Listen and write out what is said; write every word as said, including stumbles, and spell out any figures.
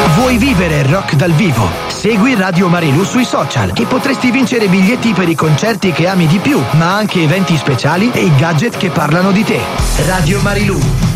Vuoi vivere il rock dal vivo? Segui Radio Marilù sui social e potresti vincere biglietti per i concerti che ami di più, ma anche eventi speciali e gadget che parlano di te. Radio Marilù.